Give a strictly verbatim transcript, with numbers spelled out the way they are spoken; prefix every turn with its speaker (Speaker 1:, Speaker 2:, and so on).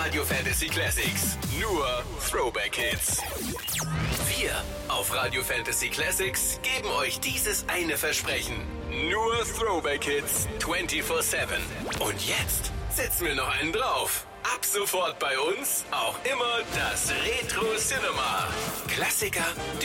Speaker 1: Radio Fantasy Classics. Nur Throwback Hits. Wir auf Radio Fantasy Classics geben euch dieses eine Versprechen. Nur Throwback Hits vierundzwanzig sieben. Und jetzt setzen wir noch einen drauf. Ab sofort bei uns auch immer das Retro Cinema. Klassiker,